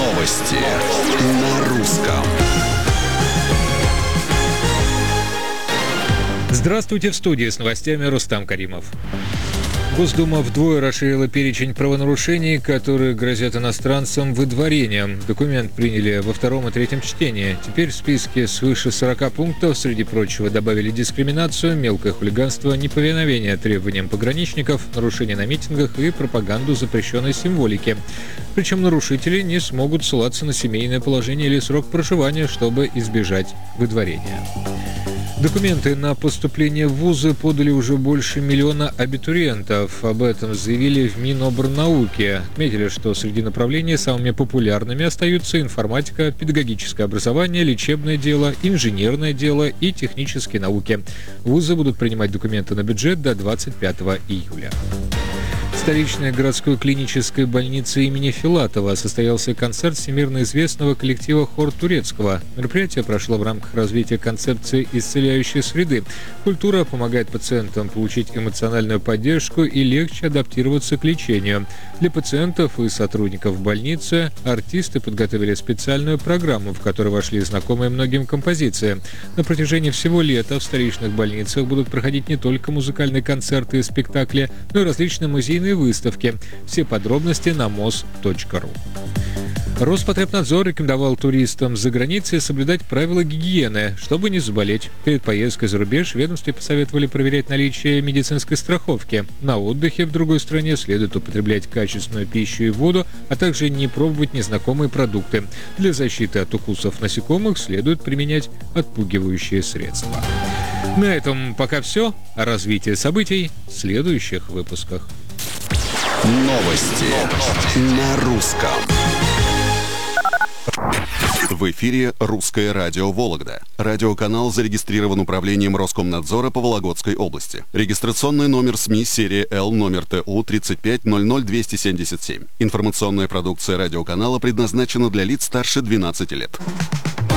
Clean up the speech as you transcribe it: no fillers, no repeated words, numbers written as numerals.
Новости на русском. Здравствуйте, в студии с новостями Рустам Каримов. Госдума вдвое расширила перечень правонарушений, которые грозят иностранцам выдворением. Документ приняли во втором и третьем чтении. Теперь в списке свыше 40 пунктов, среди прочего, добавили дискриминацию, мелкое хулиганство, неповиновение требованиям пограничников, нарушение на митингах и пропаганду запрещенной символики. Причем нарушители не смогут ссылаться на семейное положение или срок проживания, чтобы избежать выдворения. Документы на поступление в вузы подали уже больше миллиона абитуриентов. Об этом заявили в Минобрнауке. Отметили, что среди направлений самыми популярными остаются информатика, педагогическое образование, лечебное дело, инженерное дело и технические науки. Вузы будут принимать документы на бюджет до 25 июля. В столичной городской клинической больнице имени Филатова состоялся концерт всемирно известного коллектива «Хор Турецкого». Мероприятие прошло в рамках развития концепции исцеляющей среды. Культура помогает пациентам получить эмоциональную поддержку и легче адаптироваться к лечению. Для пациентов и сотрудников больницы артисты подготовили специальную программу, в которой вошли знакомые многим композиции. На протяжении всего лета в столичных больницах будут проходить не только музыкальные концерты и спектакли, но и различные музейные выставки. Все подробности на mos.ru. Роспотребнадзор рекомендовал туристам за границей соблюдать правила гигиены, чтобы не заболеть. Перед поездкой за рубеж в ведомстве посоветовали проверять наличие медицинской страховки. На отдыхе в другой стране следует употреблять качественную пищу и воду, а также не пробовать незнакомые продукты. Для защиты от укусов насекомых следует применять отпугивающие средства. На этом пока все. О развитии событий в следующих выпусках. Новости на русском. В эфире «Русское радио Вологда». Радиоканал зарегистрирован управлением Роскомнадзора по Вологодской области. Регистрационный номер СМИ серия Л, номер ТУ 3500277. Информационная продукция радиоканала предназначена для лиц старше 12 лет.